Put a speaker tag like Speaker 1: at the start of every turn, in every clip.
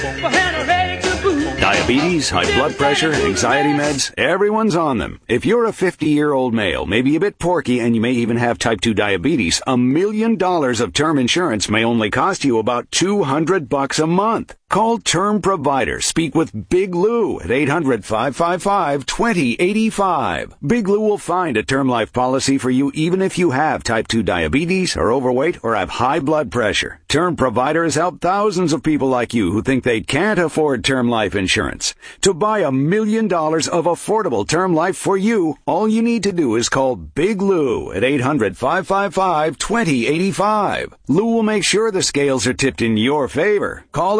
Speaker 1: Diabetes, high blood pressure, anxiety meds, everyone's on them. If you're a 50-year-old male, maybe a bit porky, and you may even have type 2 diabetes, $1 million of term insurance may only cost you about $200 a month. Call Term Provider. Speak with Big Lou at 800-555-2085. Big Lou will find a term life policy for you even if you have type 2 diabetes, are overweight, or have high blood pressure. Term Provider has helped thousands of people like you who think they can't afford term life insurance. To buy $1 million of affordable term life for you, all you need to do is call Big Lou at 800-555-2085. Lou will make sure the scales are tipped in your favor. Call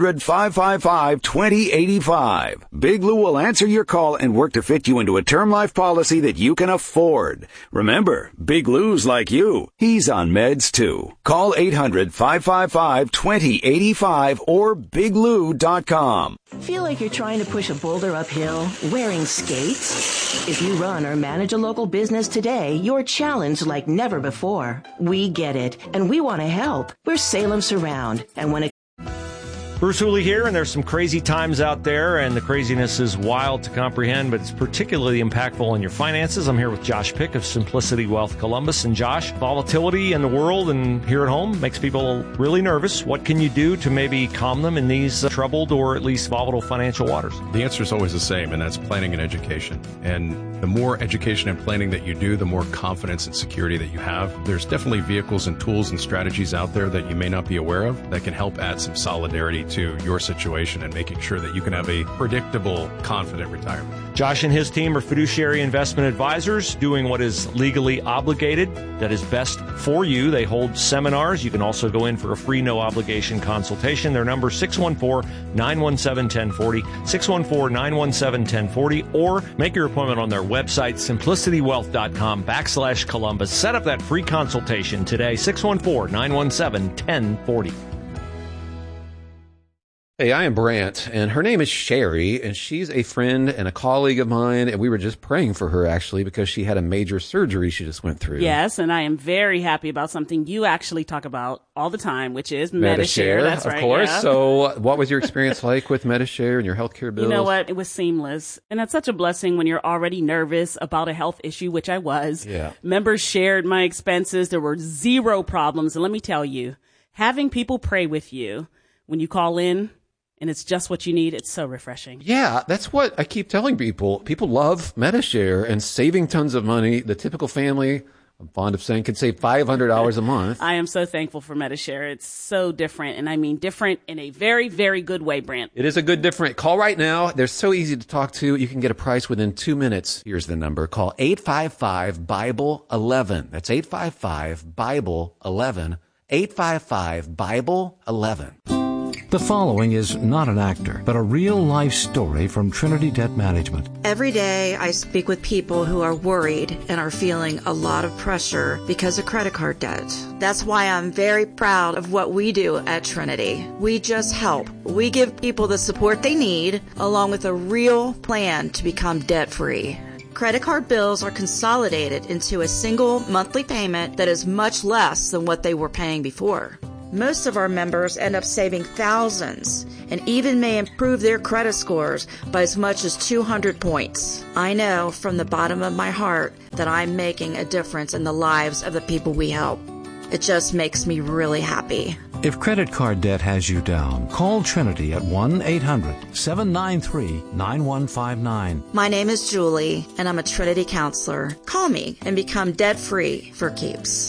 Speaker 1: 800-555-2085. Big Lou will answer your call and work to fit you into a term life policy that you can afford. Remember, Big Lou's like you. He's on meds too. Call 800-555-2085 or biglou.com.
Speaker 2: Feel like you're trying to push a boulder uphill wearing skates? If you run or manage a local business today, you're challenged like never before. We get it, and we want to help. We're Salem Surround, and when it
Speaker 3: Bruce Hooley here, and there's some crazy times out there, and the craziness is wild to comprehend, but it's particularly impactful on your finances. I'm here with Josh Pick of Simplicity Wealth Columbus. And Josh, volatility in the world and here at home makes people really nervous. What can you do to maybe calm them in these troubled or at least volatile financial waters?
Speaker 4: The answer is always the same, and that's planning and education. And the more education and planning that you do, the more confidence and security that you have. There's definitely vehicles and tools and strategies out there that you may not be aware of that can help add some solidarity to your situation and making sure that you can have a predictable, confident retirement.
Speaker 3: Josh and his team are fiduciary investment advisors doing what is legally obligated, that is best for you. They hold seminars. You can also go in for a free, no-obligation consultation. Their number is 614-917-1040, 614-917-1040, or make your appointment on their website, simplicitywealth.com/Columbus. Set up that free consultation today, 614-917-1040.
Speaker 5: Hey, I am Brant, and her name is Sherry, and she's a friend and a colleague of mine, and we were just praying for her, actually, because she had a major surgery she just went through.
Speaker 6: Yes, and I am very happy about something you actually talk about all the time, which is Medi-Share. That's right,
Speaker 5: of course.
Speaker 6: Yeah.
Speaker 5: So what was your experience like with Medi-Share and your healthcare bills?
Speaker 6: You know what? It was seamless, and that's such a blessing when you're already nervous about a health issue, which I was.
Speaker 5: Yeah.
Speaker 6: Members shared my expenses. There were zero problems, and let me tell you, having people pray with you when you call in, and it's just what you need, it's so refreshing.
Speaker 5: Yeah, that's what I keep telling people. People love Medi-Share and saving tons of money. The typical family, I'm fond of saying, can save $500 a month.
Speaker 6: I am so thankful for Medi-Share. It's so different, and I mean different in a very, very good way, Brant.
Speaker 5: It is a good different. Call right now. They're so easy to talk to. You can get a price within 2 minutes. Here's the number. Call 855-BIBLE-11. That's 855-BIBLE-11. 855-BIBLE-11.
Speaker 7: The following is not an actor, but a real-life story from Trinity Debt Management.
Speaker 8: Every day I speak with people who are worried and are feeling a lot of pressure because of credit card debt. That's why I'm very proud of what we do at Trinity. We just help. We give people the support they need, along with a real plan to become debt-free. Credit card bills are consolidated into a single monthly payment that is much less than what they were paying before. Most of our members end up saving thousands and even may improve their credit scores by as much as 200 points. I know from the bottom of my heart that I'm making a difference in the lives of the people we help. It just makes me really happy.
Speaker 7: If credit card debt has you down, call Trinity at 1-800-793-9159.
Speaker 8: My name is Julie, and I'm a Trinity counselor. Call me and become debt-free for keeps.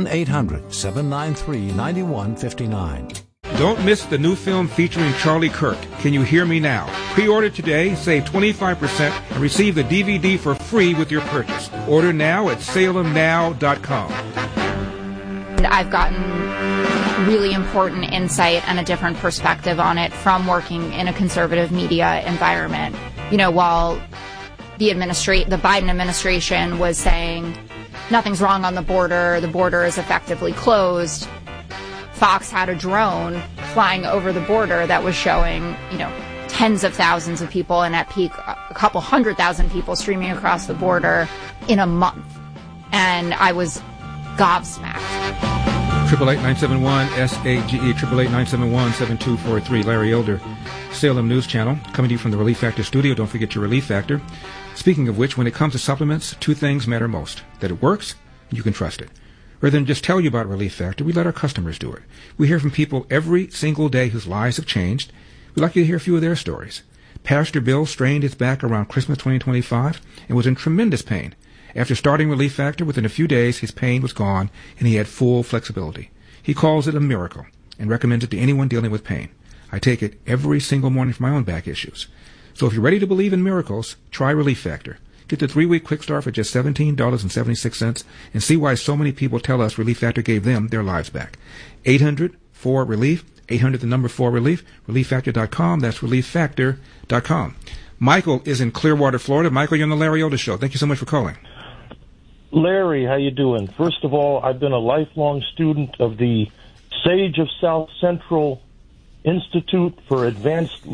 Speaker 7: 1-800-793-9159.
Speaker 9: Don't miss the new film featuring Charlie Kirk, Can You Hear Me Now? Pre-order today, save 25%, and receive the DVD for free with your purchase. Order now at salemnow.com.
Speaker 10: I've gotten really important insight and a different perspective on it from working in a conservative media environment. You know, while the Biden administration was saying nothing's wrong on the border is effectively closed, Fox had a drone flying over the border that was showing, tens of thousands of people, and at peak, a couple 100,000 people streaming across the border in a month. And I was gobsmacked.
Speaker 9: 888-971 SAGE 888-971-7243. Larry Elder, Salem News Channel, coming to you from the Relief Factor studio. Don't forget your Relief Factor. Speaking of which, when it comes to supplements, two things matter most: that it works and you can trust it. Rather than just tell you about Relief Factor, we let our customers do it. We hear from people every single day whose lives have changed. We'd like you to hear a few of their stories. Pastor Bill strained his back around Christmas 2025 and was in tremendous pain. After starting Relief Factor, within a few days, his pain was gone and he had full flexibility. He calls it a miracle and recommends it to anyone dealing with pain. I take it every single morning for my own back issues. So if you're ready to believe in miracles, try Relief Factor. Get the 3-week quick start for just $17.76 and see why so many people tell us Relief Factor gave them their lives back. 800-4-RELIEF, 800 the number 4-RELIEF, ReliefFactor.com. That's ReliefFactor.com. Michael is in Clearwater, Florida. Michael, you're on the Larry Elder Show. Thank you so much for calling.
Speaker 11: Larry, how you doing? First of all, I've been a lifelong student of the Sage of South Central Institute for Advanced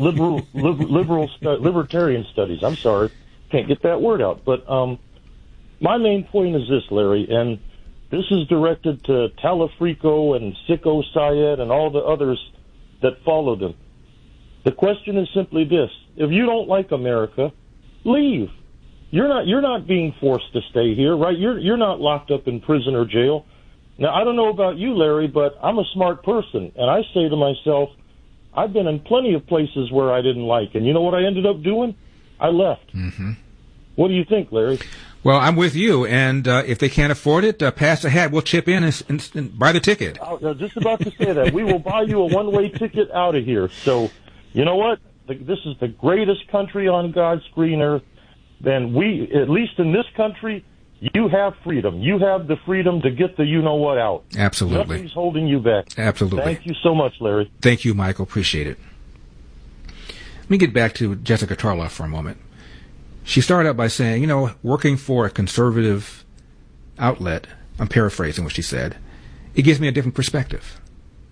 Speaker 11: Libertarian Studies. I'm sorry, can't get that word out. But my main point is this, Larry, and this is directed to Talafrico and Sicko Syed and all the others that follow them. The question is simply this: if you don't like America, leave. You're not being forced to stay here, right? You're not locked up in prison or jail. Now, I don't know about you, Larry, but I'm a smart person, and I say to myself, I've been in plenty of places where I didn't like, and you know what I ended up doing? I left. Mm-hmm. What do you think, Larry?
Speaker 9: Well, I'm with you, and if they can't afford it, pass the hat. We'll chip in and buy the ticket.
Speaker 11: I was just about to say that. We will buy you a one-way ticket out of here. So, you know what? This is the greatest country on God's green earth. Then we, at least in this country, you have freedom. You have the freedom to get the you-know-what out.
Speaker 9: Absolutely.
Speaker 11: Nothing's holding you back.
Speaker 9: Absolutely.
Speaker 11: Thank you so much, Larry.
Speaker 9: Thank you, Michael. Appreciate it. Let me get back to Jessica Tarloff for a moment. She started out by saying, working for a conservative outlet, I'm paraphrasing what she said, it gives me a different perspective.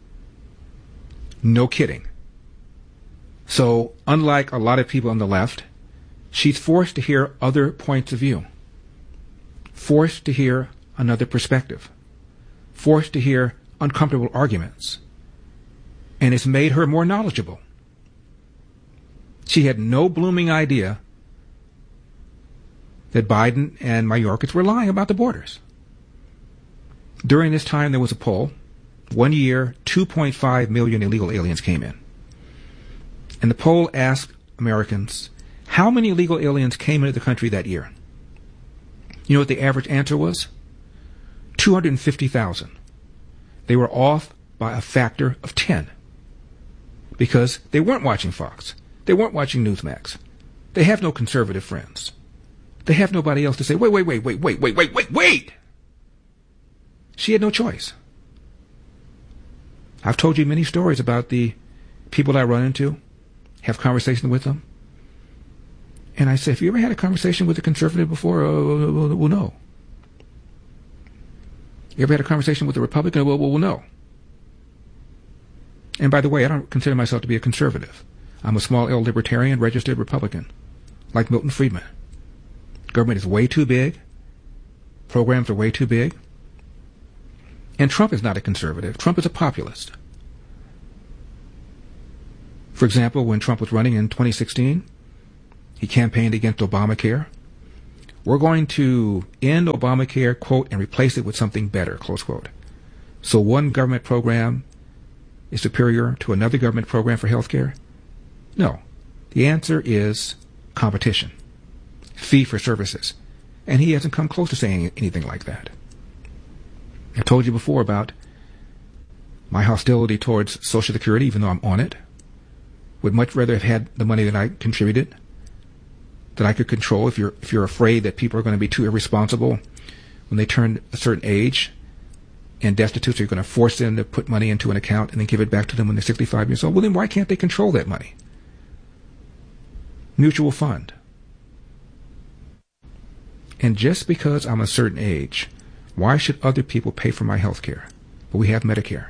Speaker 9: No kidding. So, unlike a lot of people on the left, she's forced to hear other points of view, forced to hear another perspective, forced to hear uncomfortable arguments, and it's made her more knowledgeable. She had no blooming idea that Biden and Mayorkas were lying about the borders. During this time, there was a poll. 1 year, 2.5 million illegal aliens came in. And the poll asked Americans, how many illegal aliens came into the country that year? You know what the average answer was? 250,000. They were off by a factor of 10 because they weren't watching Fox. They weren't watching Newsmax. They have no conservative friends. They have nobody else to say, wait. She had no choice. I've told you many stories about the people I run into, have conversations with them. And I say, have you ever had a conversation with a conservative before? Well, no. You ever had a conversation with a Republican? Well, no. And by the way, I don't consider myself to be a conservative. I'm a small L libertarian, registered Republican, like Milton Friedman. Government is way too big. Programs are way too big. And Trump is not a conservative. Trump is a populist. For example, when Trump was running in 2016, he campaigned against Obamacare. We're going to end Obamacare, quote, and replace it with something better, close quote. So one government program is superior to another government program for health care? No. The answer is competition. Fee for services. And he hasn't come close to saying anything like that. I told you before about my hostility towards Social Security, even though I'm on it. Would much rather have had the money that I contributed, that I could control. If you're afraid that people are going to be too irresponsible when they turn a certain age and destitute, so you're going to force them to put money into an account and then give it back to them when they're 65 years old, well then why can't they control that money? Mutual fund. And just because I'm a certain age, why should other people pay for my health care? But we have Medicare.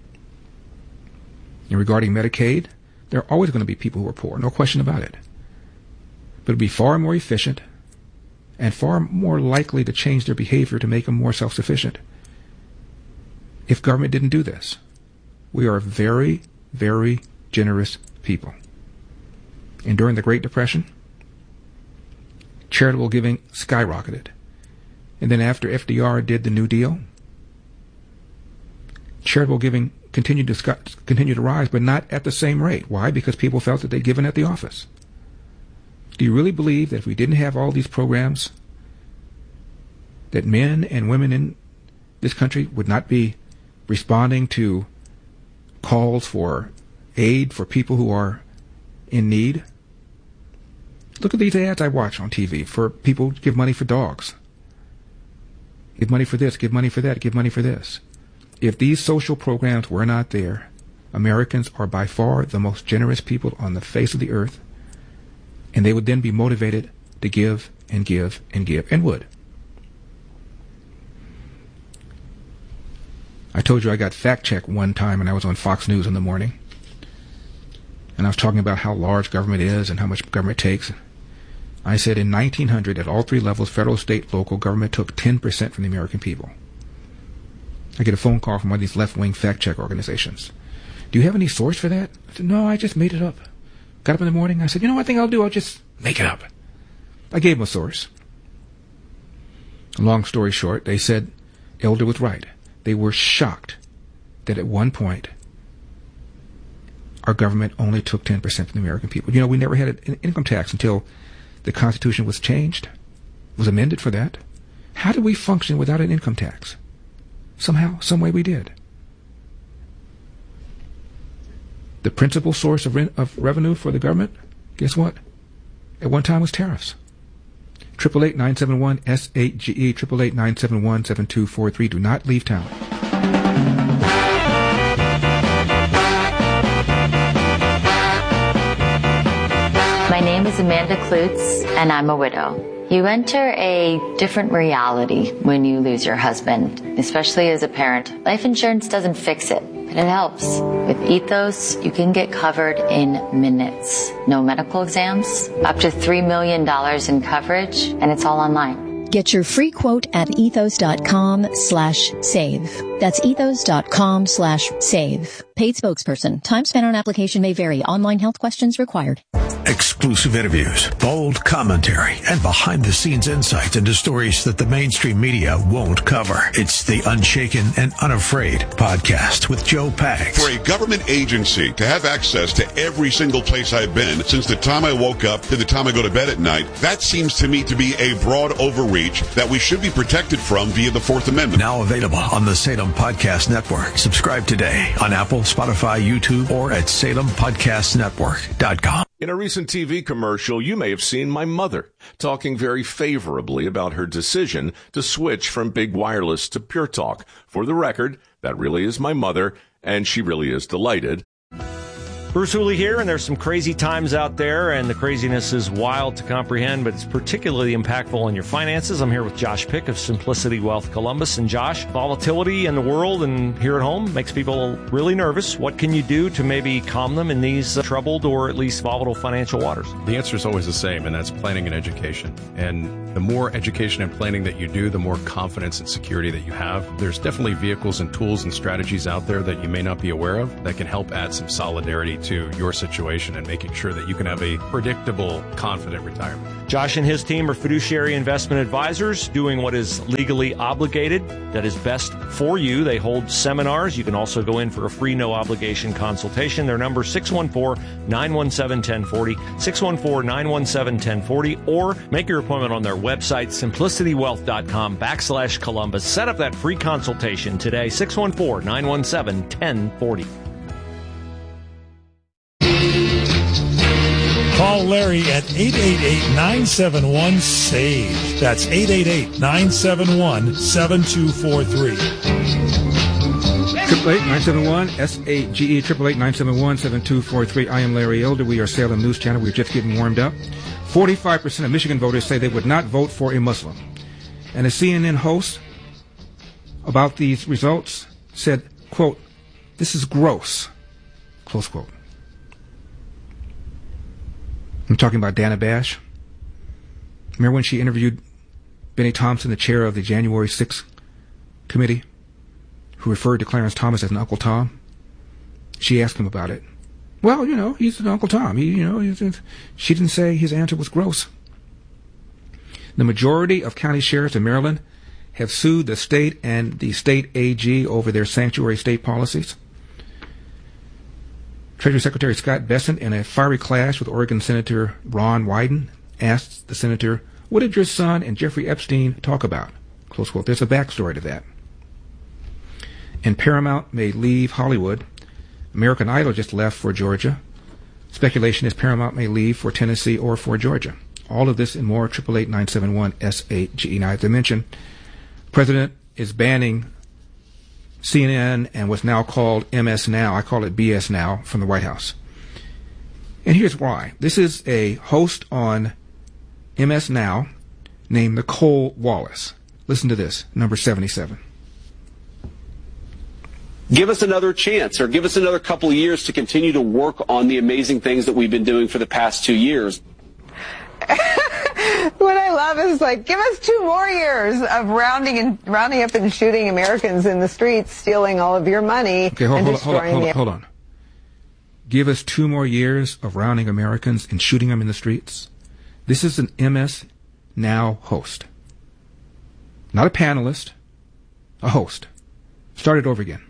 Speaker 9: And regarding Medicaid, there are always going to be people who are poor, no question about it. But it would be far more efficient and far more likely to change their behavior to make them more self-sufficient if government didn't do this. We are very, very generous people. And during the Great Depression, charitable giving skyrocketed. And then after FDR did the New Deal, charitable giving continued to rise, but not at the same rate. Why? Because people felt that they'd given at the office. Do you really believe that if we didn't have all these programs, that men and women in this country would not be responding to calls for aid for people who are in need? Look at these ads I watch on TV for people to give money for dogs. Give money for this, give money for that, give money for this. If these social programs were not there, Americans are by far the most generous people on the face of the earth, and they would then be motivated to give and give and give, and would. I told you I got fact-checked one time when I was on Fox News in the morning, and I was talking about how large government is and how much government takes. I said in 1900, at all three levels, federal, state, local, government took 10% from the American people. I get a phone call from one of these left-wing fact-check organizations. Do you have any source for that? I said, no, I just made it up. Got up in the morning, I said, you know what I think I'll do? I'll just make it up. I gave them a source. Long story short, they said Elder was right. They were shocked that at one point our government only took 10% from the American people. You know, we never had an income tax until the Constitution was changed, was amended for that. How did we function without an income tax? Somehow, some way we did. The principal source of revenue for the government, guess what? At one time was tariffs. 888-971-SAGE, 888-971-7243. Do not leave town.
Speaker 12: My name is Amanda Klutz, and I'm a widow. You enter a different reality when you lose your husband, especially as a parent. Life insurance doesn't fix it, but it helps. With Ethos, you can get covered in minutes. No medical exams, up to $3 million in coverage, and it's all online.
Speaker 13: Get your free quote at ethos.com/save. That's ethos.com/save. Paid spokesperson. Time spent on application may vary. Online health questions required.
Speaker 14: Exclusive interviews, bold commentary, and behind-the-scenes insights into stories that the mainstream media won't cover. It's the Unshaken and Unafraid podcast with Joe Pags.
Speaker 15: For a government agency to have access to every single place I've been since the time I woke up to the time I go to bed at night, that seems to me to be a broad overreach that we should be protected from via the Fourth Amendment.
Speaker 14: Now available on the Salem Podcast Network. Subscribe today on Apple, Spotify, YouTube, or at SalemPodcastNetwork.com.
Speaker 16: In a recent TV commercial, you may have seen my mother talking very favorably about her decision to switch from big wireless to Pure Talk. For the record, that really is my mother, and she really is delighted.
Speaker 3: Bruce Hooley here, and there's some crazy times out there, and the craziness is wild to comprehend, but it's particularly impactful on your finances. I'm here with Josh Pick of Simplicity Wealth Columbus. And Josh, volatility in the world and here at home makes people really nervous. What can you do to maybe calm them in these troubled or at least volatile financial waters?
Speaker 4: The answer is always the same, and that's planning and education. And the more education and planning that you do, the more confidence and security that you have. There's definitely vehicles and tools and strategies out there that you may not be aware of that can help add some solidarity to your situation and making sure that you can have a predictable, confident retirement.
Speaker 3: Josh and his team are fiduciary investment advisors doing what is legally obligated, that is best for you. They hold seminars. You can also go in for a free, no-obligation consultation. Their number, 614-917-1040, 614-917-1040, or make your appointment on their website, simplicitywealth.com/Columbus. Set up that free consultation today, 614-917-1040.
Speaker 17: Call Larry at 888-971-SAGE. That's 888-971-7243.
Speaker 9: 888-971-SAGE, 888-971-7243. I am Larry Elder. We are Salem News Channel. We're just getting warmed up. 45% of Michigan voters say they would not vote for a Muslim. And a CNN host about these results said, quote, "This is gross," close quote. I'm talking about Dana Bash. Remember when she interviewed Benny Thompson, the chair of the January 6th committee, who referred to Clarence Thomas as an Uncle Tom. She asked him about it. Well, he's an Uncle Tom. She didn't say his answer was gross. The majority of county sheriffs in Maryland have sued the state and the state AG over their sanctuary state policies. Treasury Secretary Scott Bessent, in a fiery clash with Oregon Senator Ron Wyden, asked the senator, "What did your son and Jeffrey Epstein talk about?" Close quote. There's a backstory to that. And Paramount may leave Hollywood. American Idol just left for Georgia. Speculation is Paramount may leave for Tennessee or for Georgia. All of this and more, 888-971-SAGE. Now, as I mentioned, President is banning CNN and what's now called MS Now. I call it BS Now from the White House. And here's why. This is a host on MS Now named Nicole Wallace. Listen to this, number 77.
Speaker 18: Give us another chance, or give us another couple of years to continue to work on the amazing things that we've been doing for the past 2 years.
Speaker 19: What I love is, give us 2 more years of rounding up and shooting Americans in the streets, stealing all of your money, and destroying
Speaker 9: hold on. Give us 2 more years of rounding Americans and shooting them in the streets. This is an MS Now host. Not a panelist, a host. Start it over again.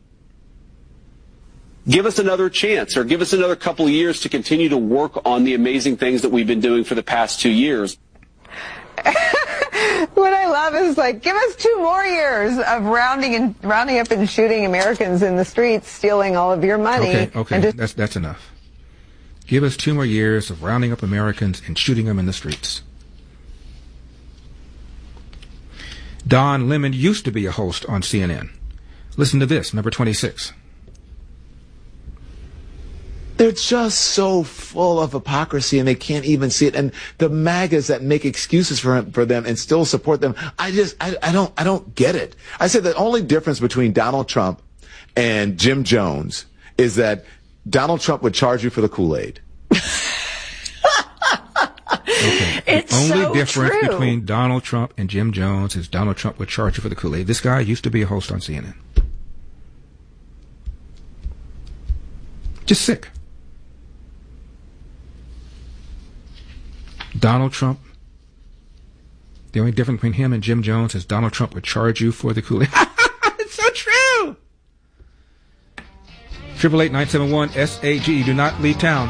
Speaker 18: Give us another chance, or give us another couple of years to continue to work on the amazing things that we've been doing for the past 2 years.
Speaker 19: What I love is, give us 2 more years of rounding up and shooting Americans in the streets, stealing all of your money.
Speaker 9: Okay, that's enough. Give us 2 more years of rounding up Americans and shooting them in the streets. Don Lemon used to be a host on CNN. Listen to this, number 26.
Speaker 20: They're just so full of hypocrisy, and they can't even see it. And the MAGAs that make excuses for them and still support them, I don't get it. I said the only difference between Donald Trump and Jim Jones is that Donald Trump would charge you for the Kool-Aid.
Speaker 9: Okay.
Speaker 19: It's
Speaker 9: the only
Speaker 19: so
Speaker 9: difference
Speaker 19: true.
Speaker 9: between Donald Trump and Jim Jones is Donald Trump would charge you for the Kool-Aid. This guy used to be a host on CNN. Just sick. Donald Trump, the only difference between him and Jim Jones is Donald Trump would charge you for the Kool-Aid. It's so true. 888-971-SAGE. Do not leave town.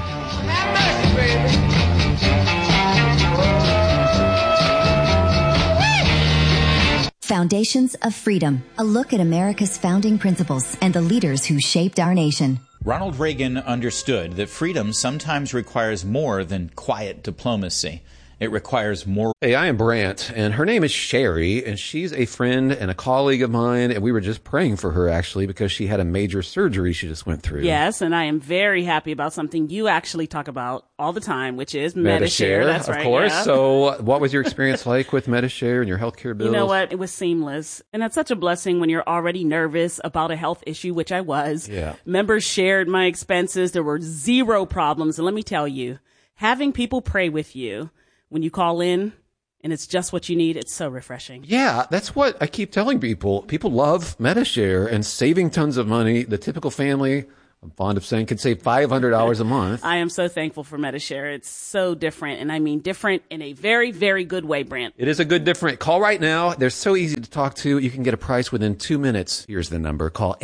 Speaker 21: Foundations of Freedom, a look at America's founding principles and the leaders who shaped our nation.
Speaker 22: Ronald Reagan understood that freedom sometimes requires more than quiet diplomacy. It requires more.
Speaker 5: Hey, I am Brant, and her name is Sherry, and she's a friend and a colleague of mine, and we were just praying for her, actually, because she had a major surgery she just went through.
Speaker 6: Yes, and I am very happy about something you actually talk about all the time, which is Medi-Share. That's right.
Speaker 5: Of course.
Speaker 6: Yeah.
Speaker 5: So what was your experience like with Medi-Share and your healthcare bills?
Speaker 6: You know what? It was seamless. And that's such a blessing when you're already nervous about a health issue, which I was.
Speaker 5: Yeah.
Speaker 6: Members shared my expenses. There were 0 problems. And let me tell you, having people pray with you when you call in and it's just what you need, it's so refreshing.
Speaker 5: Yeah, that's what I keep telling people. People love Medi-Share and saving tons of money. The typical family, I'm fond of saying, can save $500 a month.
Speaker 6: I am so thankful for Medi-Share. It's so different, and I mean different in a very, very good way, Brent.
Speaker 5: It is a good different. Call right now. They're so easy to talk to. You can get a price within 2 minutes. Here's the number. Call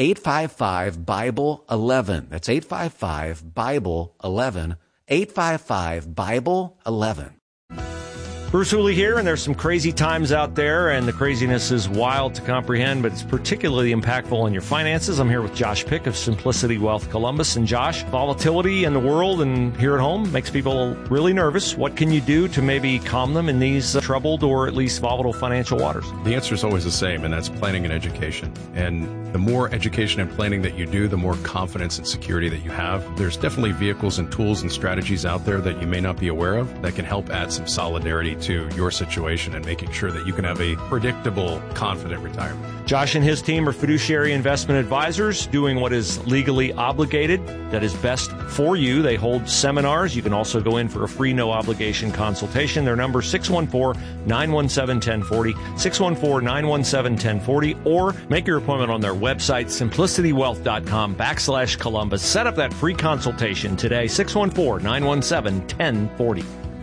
Speaker 5: 855-BIBLE-11. That's 855-BIBLE-11. 855-BIBLE-11.
Speaker 3: Bruce Hooley here, and there's some crazy times out there, and the craziness is wild to comprehend, but it's particularly impactful on your finances. I'm here with Josh Pick of Simplicity Wealth Columbus. And Josh, volatility in the world and here at home makes people really nervous. What can you do to maybe calm them in these troubled or at least volatile financial waters?
Speaker 4: The answer is always the same, and that's planning and education. And the more education and planning that you do, the more confidence and security that you have. There's definitely vehicles and tools and strategies out there that you may not be aware of that can help add some solidarity to your situation and making sure that you can have a predictable, confident retirement.
Speaker 3: Josh and his team are fiduciary investment advisors doing what is legally obligated, that is best for you. They hold seminars. You can also go in for a free, no obligation consultation. Their number 614-917-1040, 614-917-1040, or make your appointment on their website, simplicitywealth.com/Columbus. Set up that free consultation today, 614-917-1040.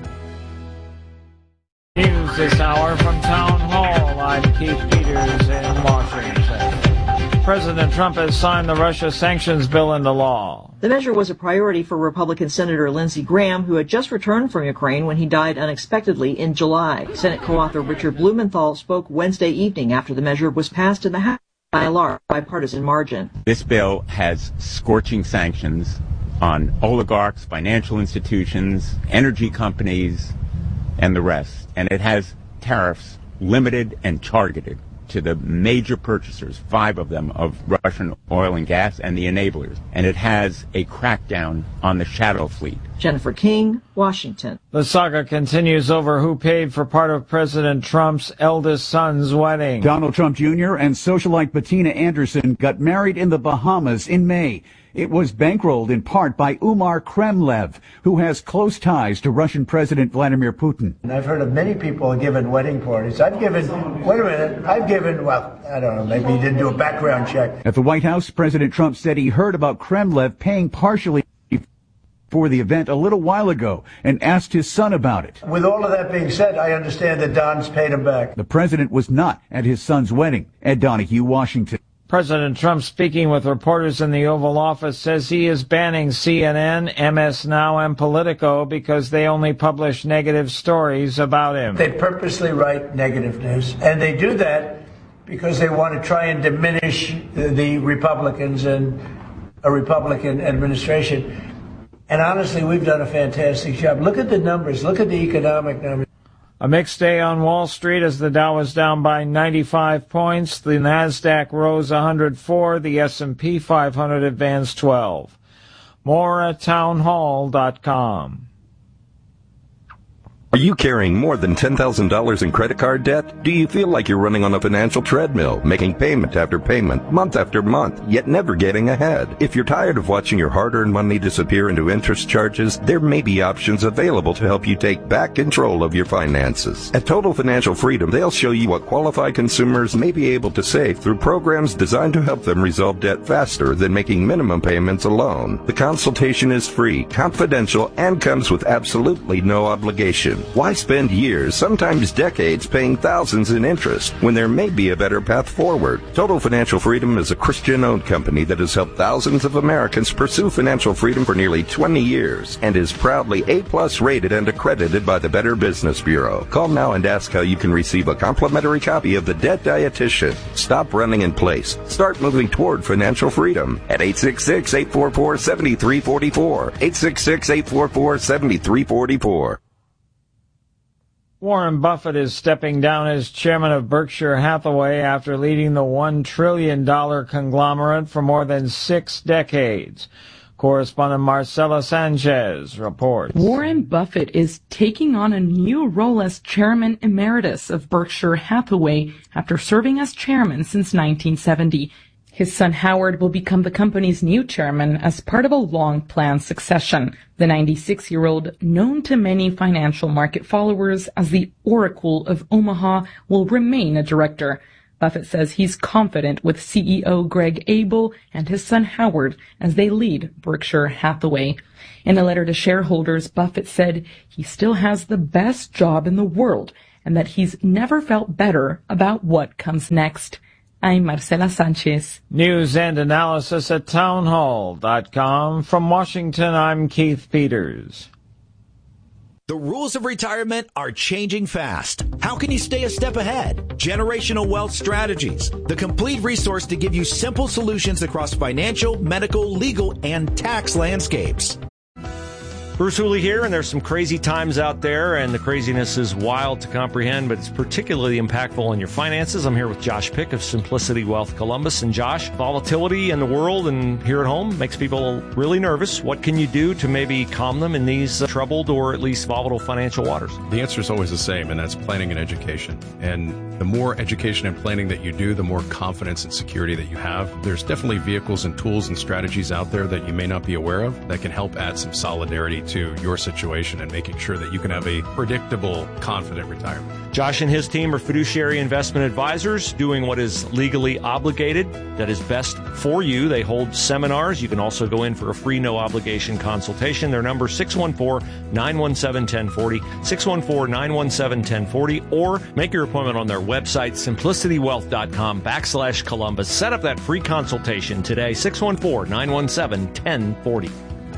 Speaker 1: News this hour from Town Hall. I'm Keith Peters in Washington. President Trump has signed the Russia sanctions bill into law.
Speaker 2: The measure was a priority for Republican Senator Lindsey Graham, who had just returned from Ukraine when he died unexpectedly in July. Senate co-author Richard Blumenthal spoke Wednesday evening after the measure was passed in the House by a large bipartisan margin.
Speaker 23: This bill has scorching sanctions on oligarchs, financial institutions, energy companies, and the rest. And it has tariffs limited and targeted to the major purchasers, 5 of them, of Russian oil and gas and the enablers. And it has a crackdown on the shadow fleet.
Speaker 2: Jennifer King, Washington.
Speaker 1: The saga continues over who paid for part of President Trump's eldest son's wedding.
Speaker 24: Donald Trump Jr. and socialite Bettina Anderson got married in the Bahamas in May. It was bankrolled in part by Umar Kremlev, who has close ties to Russian President Vladimir Putin.
Speaker 25: And I've heard of many people giving wedding parties. well, I don't know, maybe he didn't do a background check.
Speaker 24: At the White House, President Trump said he heard about Kremlev paying partially for the event a little while ago and asked his son about it.
Speaker 25: With all of that being said, I understand that Don's paid him back.
Speaker 24: The president was not at his son's wedding. Ed Donahue, Washington.
Speaker 1: President Trump, speaking with reporters in the Oval Office, says he is banning CNN, MS Now, and Politico because they only publish negative stories about him.
Speaker 25: They purposely write negative news, and they do that because they want to try and diminish the Republicans and a Republican administration. And honestly, we've done a fantastic job. Look at the numbers. Look at the economic numbers.
Speaker 1: A mixed day on Wall Street as the Dow was down by 95 points. The Nasdaq rose 104. The S&P 500 advanced 12. More at townhall.com.
Speaker 26: Are you carrying more than $10,000 in credit card debt? Do you feel like you're running on a financial treadmill, making payment after payment, month after month, yet never getting ahead? If you're tired of watching your hard-earned money disappear into interest charges, there may be options available to help you take back control of your finances. At Total Financial Freedom, they'll show you what qualified consumers may be able to save through programs designed to help them resolve debt faster than making minimum payments alone. The consultation is free, confidential, and comes with absolutely no obligation. Why spend years, sometimes decades, paying thousands in interest when there may be a better path forward? Total Financial Freedom is a Christian-owned company that has helped thousands of Americans pursue financial freedom for nearly 20 years and is proudly A+ rated and accredited by the Better Business Bureau. Call now and ask how you can receive a complimentary copy of The Debt Dietitian. Stop running in place. Start moving toward financial freedom at 866-844-7344. 866-844-7344.
Speaker 1: Warren Buffett is stepping down as chairman of Berkshire Hathaway after leading the $1 trillion conglomerate for more than 6 decades. Correspondent Marcela Sanchez reports.
Speaker 27: Warren Buffett is taking on a new role as chairman emeritus of Berkshire Hathaway after serving as chairman since 1970. His son Howard will become the company's new chairman as part of a long-planned succession. The 96-year-old, known to many financial market followers as the Oracle of Omaha, will remain a director. Buffett says he's confident with CEO Greg Abel and his son Howard as they lead Berkshire Hathaway. In a letter to shareholders, Buffett said he still has the best job in the world and that he's never felt better about what comes next. I'm Marcela Sanchez.
Speaker 1: News and analysis at townhall.com. From Washington, I'm Keith Peters.
Speaker 28: The rules of retirement are changing fast. How can you stay a step ahead? Generational Wealth Strategies, the complete resource to give you simple solutions across financial, medical, legal, and tax landscapes.
Speaker 3: Bruce Hooley here, and there's some crazy times out there, and the craziness is wild to comprehend, but it's particularly impactful on your finances. I'm here with Josh Pick of Simplicity Wealth Columbus. And Josh, volatility in the world and here at home makes people really nervous. What can you do to maybe calm them in these troubled or at least volatile financial waters?
Speaker 4: The answer is always the same, and that's planning and education. And the more education and planning that you do, the more confidence and security that you have. There's definitely vehicles and tools and strategies out there that you may not be aware of that can help add some solidarity to your situation and making sure that you can have a predictable, confident retirement.
Speaker 3: Josh and his team are fiduciary investment advisors doing what is legally obligated, that is best for you. They hold seminars. You can also go in for a free, no-obligation consultation. Their number, 614-917-1040, 614-917-1040, or make your appointment on their website, simplicitywealth.com/Columbus. Set up that free consultation today, 614-917-1040.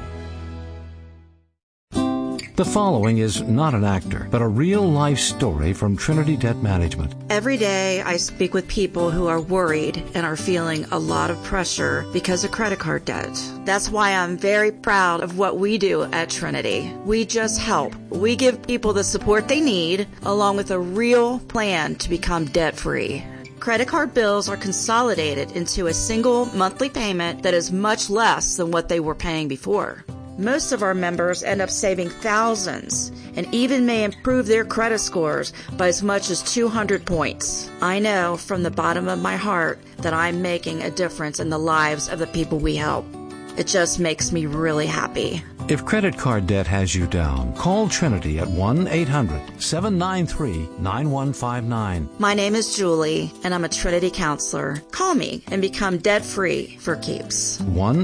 Speaker 7: The following is not an actor, but a real-life story from Trinity Debt Management.
Speaker 8: Every day I speak with people who are worried and are feeling a lot of pressure because of credit card debt. That's why I'm very proud of what we do at Trinity. We just help. We give people the support they need, along with a real plan to become debt-free. Credit card bills are consolidated into a single monthly payment that is much less than what they were paying before. Most of our members end up saving thousands and even may improve their credit scores by as much as 200 points. I know from the bottom of my heart that I'm making a difference in the lives of the people we help. It just makes me really happy.
Speaker 7: If credit card debt has you down, call Trinity at 1-800-793-9159.
Speaker 8: My name is Julie, and I'm a Trinity counselor. Call me and become debt-free for keeps.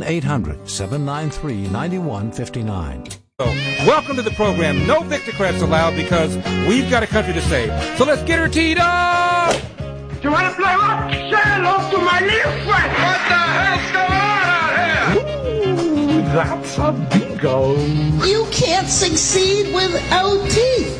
Speaker 7: 1-800-793-9159.
Speaker 9: Welcome to the program. No Victocrats allowed because we've got a country to save. So let's get her teed up!
Speaker 10: You want to play what? Say hello to my little friend! What the hell's going on out here?
Speaker 9: Ooh, that's a bingo.
Speaker 10: You can't succeed without teeth.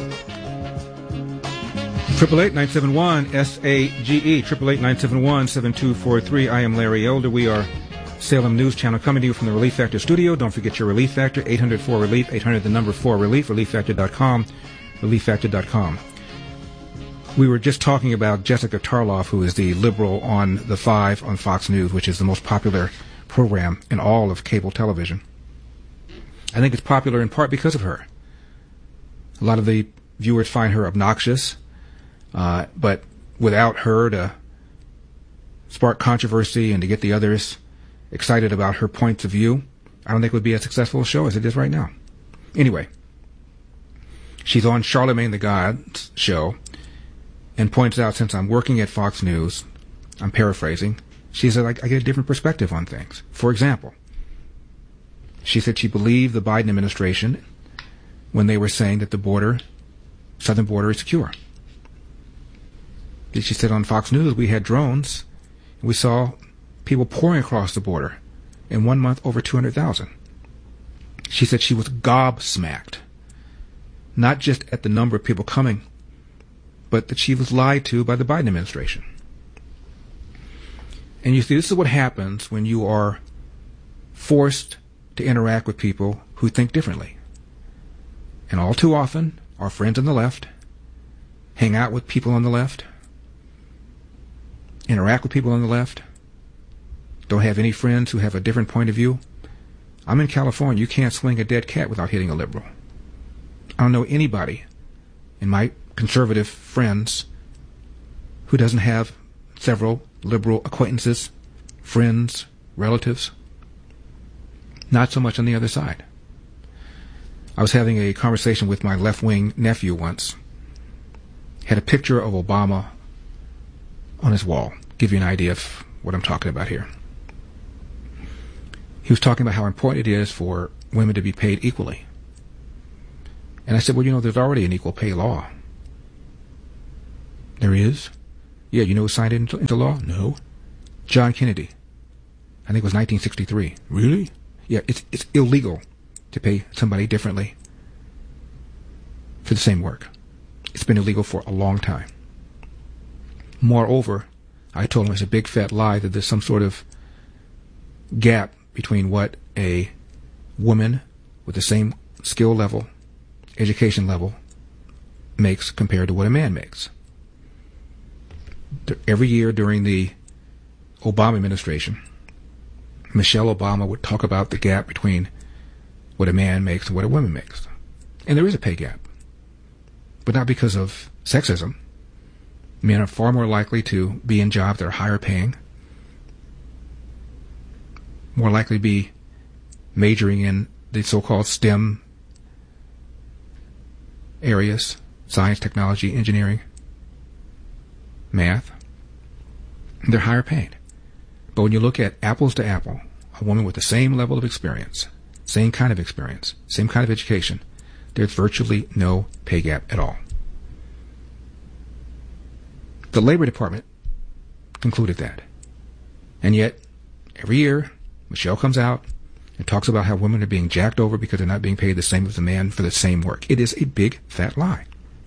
Speaker 9: 888-971-SAGE, 888-971-7243. I am Larry Elder. We are Salem News Channel coming to you from the Relief Factor studio. Don't forget your Relief Factor, 800-4RELIEF, 800-4RELIEF, ReliefFactor.com, ReliefFactor.com. We were just talking about Jessica Tarloff, who is the liberal on The Five on Fox News, which is the most popular program in all of cable television. I think it's popular in part because of her. A lot of the viewers find her obnoxious, but without her to spark controversy and to get the others excited about her points of view, I don't think it would be as successful a show as it is right now. Anyway, she's on Charlemagne the God's show and points out, since I'm working at Fox News, I'm paraphrasing, she said, I get a different perspective on things. For example, she said she believed the Biden administration when they were saying that the southern border is secure. She said on Fox News we had drones, and we saw people pouring across the border. In 1 month, over 200,000. She said she was gobsmacked, not just at the number of people coming, but that she was lied to by the Biden administration. And you see, this is what happens when you are forced to interact with people who think differently. And all too often, our friends on the left hang out with people on the left, interact with people on the left, don't have any friends who have a different point of view. I'm in California. You can't swing a dead cat without hitting a liberal. I don't know anybody in my conservative friends who doesn't have several liberal acquaintances, friends, relatives. Not so much on the other side. I was having a conversation with my left-wing nephew once. Had a picture of Obama on his wall. Give you an idea of what I'm talking about here. He was talking about how important it is for women to be paid equally. And I said, well, there's already an equal pay law. There is? Yeah, you know who signed it into law? No. John Kennedy. I think it was 1963. Really? Yeah, it's illegal to pay somebody differently for the same work. It's been illegal for a long time. Moreover, I told him it's a big fat lie that there's some sort of gap between what a woman with the same skill level, education level, makes compared to what a man makes. Every year during the Obama administration, Michelle Obama would talk about the gap between what a man makes and what a woman makes. And there is a pay gap. But not because of sexism. Men are far more likely to be in jobs that are higher paying, more likely to be majoring in the so-called STEM areas, science, technology, engineering, math, they're higher paid. But when you look at apples to apple, a woman with the same level of experience, same kind of experience, same kind of education, there's virtually no pay gap at all. The Labor Department concluded that. And yet, every year, Michelle comes out and talks about how women are being jacked over because they're not being paid the same as a man for the same work. It is a big, fat lie.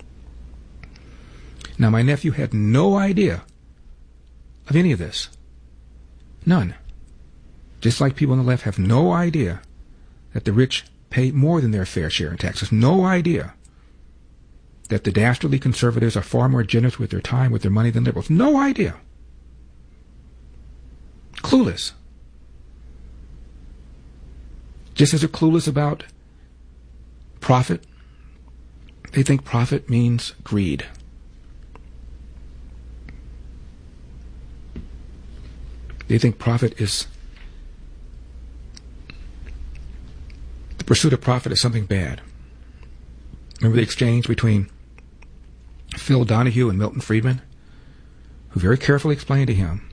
Speaker 9: Now, my nephew had no idea of any of this. None. Just like people on the left have no idea that the rich pay more than their fair share in taxes. No idea that the dastardly conservatives are far more generous with their time, with their money than liberals. No idea. Clueless. Just as they're clueless about profit, they think profit means greed. They think profit is, the pursuit of profit is something bad. Remember the exchange between Phil Donahue and Milton Friedman, who very carefully explained to him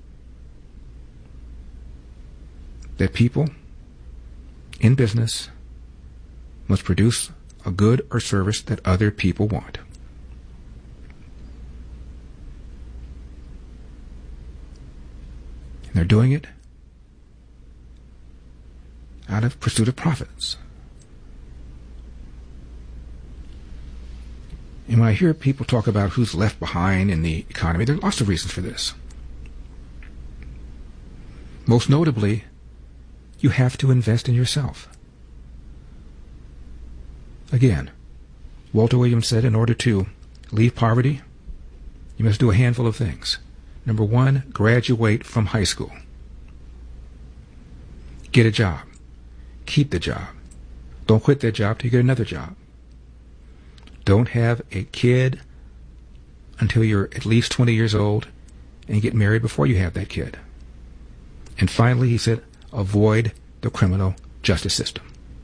Speaker 9: that people in business must produce a good or service that other people want. And they're doing it out of pursuit of profits. And when I hear people talk about who's left behind in the economy, there are lots of reasons for this. Most notably, you have to invest in yourself. Again, Walter Williams said in order to leave poverty, you must do a handful of things. Number one, graduate from high school. Get a job. Keep the job. Don't quit that job till you get another job. Don't have a kid until you're at least 20 years old and get married before you have that kid. And finally, he said, avoid the criminal justice system.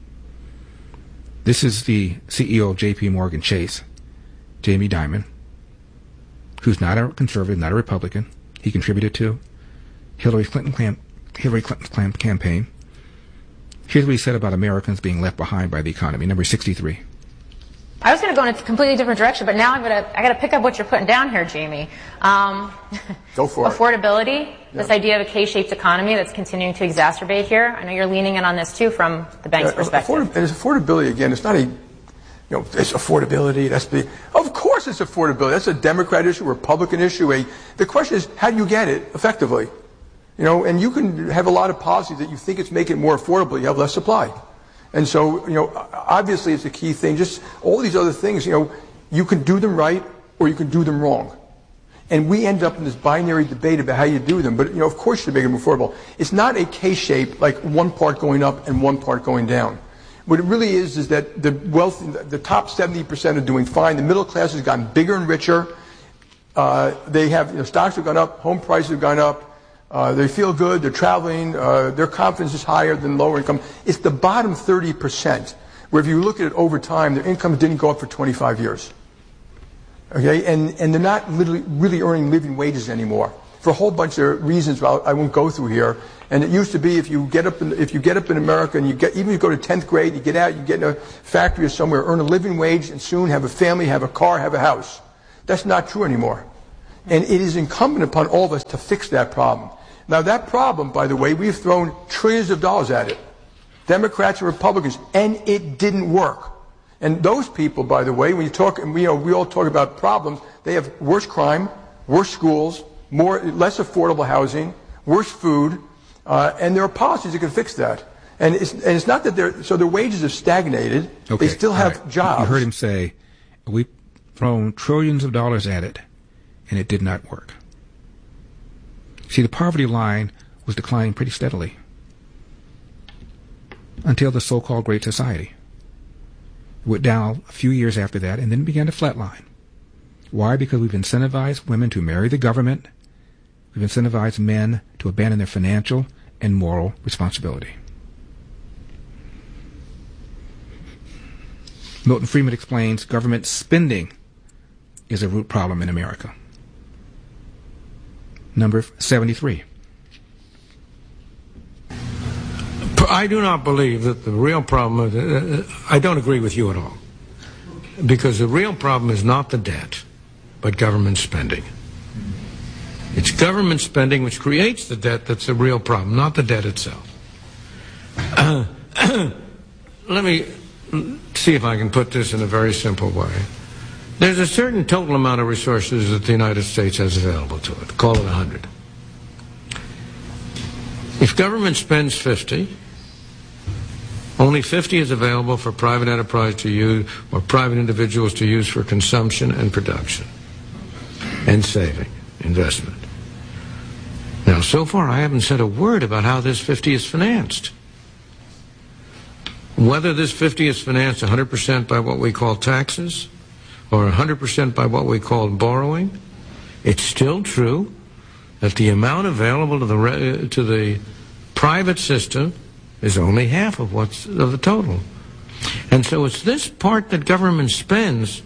Speaker 9: This is the CEO of J.P. Morgan Chase, Jamie Dimon, who's not a conservative, not a Republican. He contributed to Hillary Clinton's campaign. Here's what he said about Americans being left behind by the economy. Number 63.
Speaker 11: I was going to go in a completely different direction, but now I got to pick up what you're putting down here, Jamie.
Speaker 12: Go for it.
Speaker 11: Affordability, this idea of a K-shaped economy that's continuing to exacerbate here. I know you're leaning in on this too from the bank's perspective.
Speaker 12: It's affordability again. It's not a, it's affordability. Of course it's affordability. That's a Democrat issue, a Republican issue. The question is, how do you get it effectively? And you can have a lot of policies that you think it's making it more affordable. You have less supply. And so, obviously it's a key thing. Just all these other things, you can do them right or you can do them wrong. And we end up in this binary debate about how you do them. But, of course you should make them affordable. It's not a K-shape, like one part going up and one part going down. What it really is that the wealth, the top 70% are doing fine. The middle class has gotten bigger and richer. They have, stocks have gone up, home prices have gone up. They feel good, they're traveling, their confidence is higher than lower income. It's the bottom 30%, where if you look at it over time, their income didn't go up for 25 years. Okay, and they're not really earning living wages anymore for a whole bunch of reasons I won't go through here. And it used to be if you get up in America and even if you go to 10th grade, you get out, you get in a factory or somewhere, earn a living wage, and soon have a family, have a car, have a house. That's not true anymore. And it is incumbent upon all of us to fix that problem. Now that problem, by the way, we've thrown trillions of dollars at it, Democrats and Republicans, and it didn't work. And those people, by the way, when you talk, and we all talk about problems, they have worse crime, worse schools, less affordable housing, worse food, and there are policies that can fix that. And it's not that their wages have stagnated. Okay. They still have jobs.
Speaker 9: You heard him say, we've thrown trillions of dollars at it, and it did not work. See, the poverty line was declining pretty steadily until the so-called Great Society. It went down a few years after that and then began to flatline. Why? Because we've incentivized women to marry the government. We've incentivized men to abandon their financial and moral responsibility. Milton Friedman explains government spending is a root problem in America. Number 73.
Speaker 13: I do not believe that the real problem is, I don't agree with you at all. Because the real problem is not the debt, but government spending. It's government spending which creates the debt that's the real problem, not the debt itself. Let me see if I can put this in a very simple way. There's a certain total amount of resources that the United States has available to it. Call it 100. If government spends 50, only 50 is available for private enterprise to use or private individuals to use for consumption and production and saving, investment. Now, so far I haven't said a word about how this 50 is financed. Whether this 50 is financed 100% by what we call taxes or 100% by what we call borrowing, it's still true that the amount available to the private system is only half of the total. And so it's this part that government spends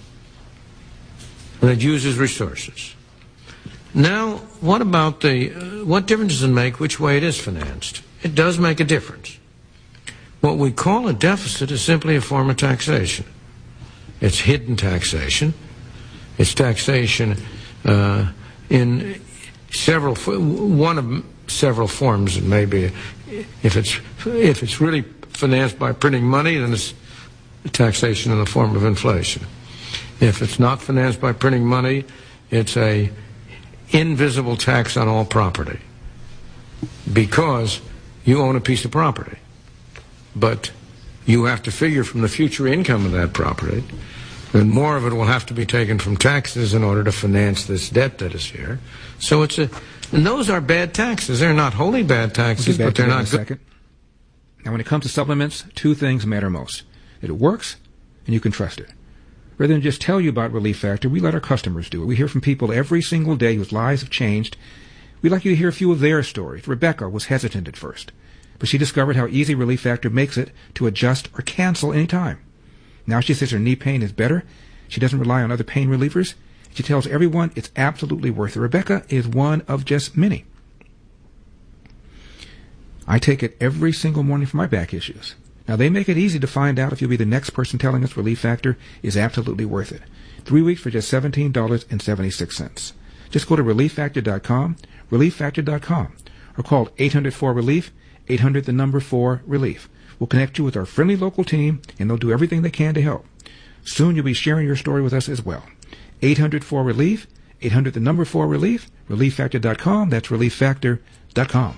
Speaker 13: that uses resources. Now, what about what difference does it make which way it is financed? It does make a difference. What we call a deficit is simply a form of taxation. It's hidden taxation. It's taxation in one of several forms. It may be, if it's really financed by printing money, then it's taxation in the form of inflation. If it's not financed by printing money, it's a invisible tax on all property, because you own a piece of property, but you have to figure from the future income of that property, and more of it will have to be taken from taxes in order to finance this debt that is here. So and those are bad taxes. They're not wholly bad taxes, but they're not good.
Speaker 9: Now, when it comes to supplements, two things matter most: that it works and you can trust it. Rather than just tell you about Relief Factor, we let our customers do it. We hear from people every single day whose lives have changed. We'd like you to hear a few of their stories. Rebecca was hesitant at first, but she discovered how easy Relief Factor makes it to adjust or cancel any time. Now she says her knee pain is better. She doesn't rely on other pain relievers. She tells everyone it's absolutely worth it. Rebecca is one of just many. I take it every single morning for my back issues. Now, they make it easy to find out if you'll be the next person telling us Relief Factor is absolutely worth it. 3 weeks for just $17.76. Just go to ReliefFactor.com, ReliefFactor.com, or call 800-4-RELIEF, 800-4-RELIEF. We'll connect you with our friendly local team, and they'll do everything they can to help. Soon you'll be sharing your story with us as well. 800-4-RELIEF, 800-4-RELIEF, ReliefFactor.com. That's ReliefFactor.com.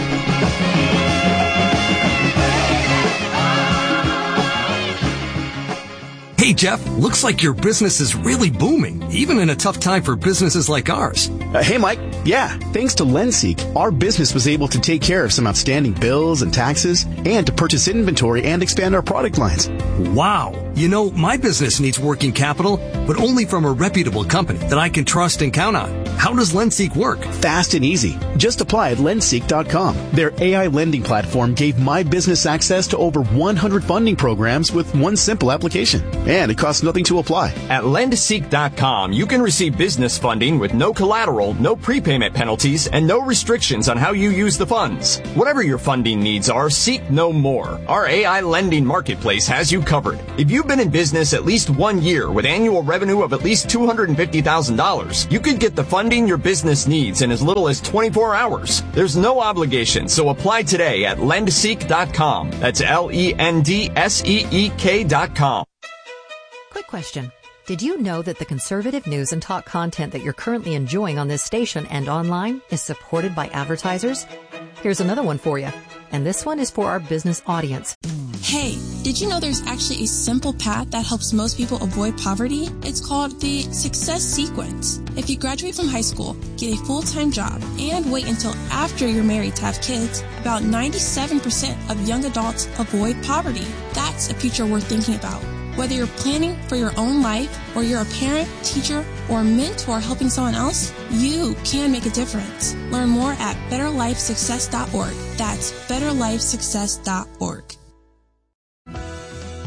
Speaker 14: Hey, Jeff, looks like your business is really booming, even in a tough time for businesses like ours.
Speaker 15: Hey, Mike. Yeah, thanks to LendSeek, our business was able to take care of some outstanding bills and taxes and to purchase inventory and expand our product lines.
Speaker 14: Wow. You know, my business needs working capital, but only from a reputable company that I can trust and count on. How does LendSeek work?
Speaker 15: Fast and easy. Just apply at LendSeek.com. Their AI lending platform gave my business access to over 100 funding programs with one simple application. And it costs nothing to apply.
Speaker 16: At LendSeek.com, you can receive business funding with no collateral, no prepayment penalties, and no restrictions on how you use the funds. Whatever your funding needs are, seek no more. Our AI lending marketplace has you covered. If you've been in business at least 1 year with annual revenue of at least $250,000, you could get the funding your business needs in as little as 24 hours. There's no obligation, so apply today at LendSeek.com. That's LendSeek.com.
Speaker 17: Quick question. Did you know that the conservative news and talk content that you're currently enjoying on this station and online is supported by advertisers? Here's another one for you. And this one is for our business audience.
Speaker 18: Hey, did you know there's actually a simple path that helps most people avoid poverty? It's called the Success Sequence. If you graduate from high school, get a full-time job, and wait until after you're married to have kids, about 97% of young adults avoid poverty. That's a future worth thinking about. Whether you're planning for your own life or you're a parent, teacher, or mentor helping someone else, you can make a difference. Learn more at betterlifesuccess.org. That's betterlifesuccess.org.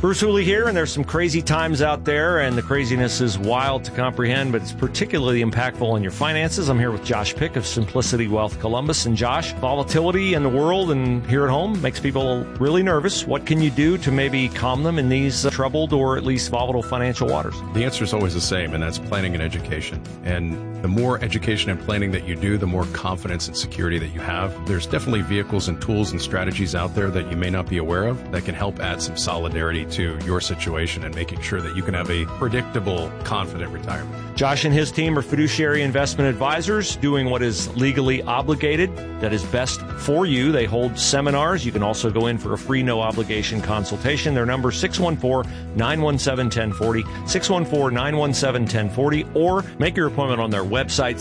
Speaker 3: Bruce Hooley here, and there's some crazy times out there, and the craziness is wild to comprehend, but it's particularly impactful on your finances. I'm here with Josh Pick of Simplicity Wealth Columbus. And Josh, volatility in the world and here at home makes people really nervous. What can you do to maybe calm them in these troubled or at least volatile financial waters?
Speaker 4: The answer is always the same, and that's planning and education. And the more education and planning that you do, the more confidence and security that you have. There's definitely vehicles and tools and strategies out there that you may not be aware of that can help add some solidarity to your situation and making sure that you can have a predictable, confident retirement.
Speaker 3: Josh and his team are fiduciary investment advisors doing what is legally obligated, that is best for you. They hold seminars. You can also go in for a free, no-obligation consultation. Their number is 614-917-1040, 614-917-1040, or make your appointment on their website,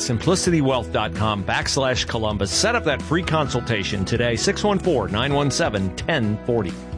Speaker 3: simplicitywealth.com/Columbus. Set up that free consultation today, 614-917-1040.